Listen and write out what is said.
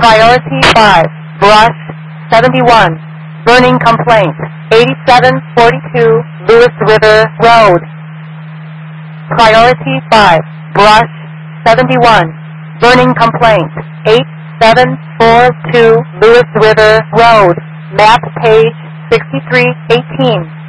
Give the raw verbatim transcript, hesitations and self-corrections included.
Priority five, Brush seventy-one, burning complaint, eighty-seven forty-two Lewis River Road. Priority five, Brush seventy-one, burning complaint, eight seven four two Lewis River Road, map page sixty-three eighteen.